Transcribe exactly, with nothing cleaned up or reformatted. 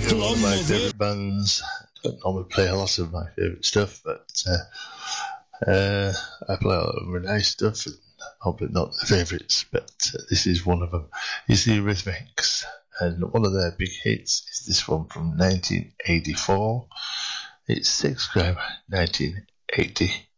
They're one of my favourite bands. I don't normally play a lot of my favourite stuff, but uh, uh, I play a lot of really nice stuff, and probably not the favourites, but uh, this is one of them. It's the Eurythmics, and one of their big hits is this one from nineteen eighty-four. It's Sex Crime nineteen eighty.